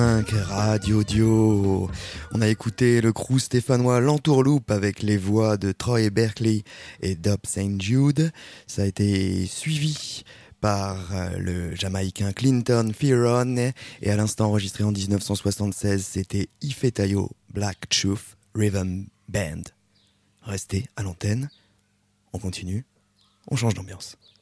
Radio Dio. On a écouté le crew stéphanois L'Entourloupe avec les voix de Troy Berkeley et Dub St. Jude. Ça a été suivi par le Jamaïcain Clinton Fearon et à l'instant enregistré en 1976, c'était Ifetayo Black Truth Rhythm Band. Restez à l'antenne, on continue, on change d'ambiance.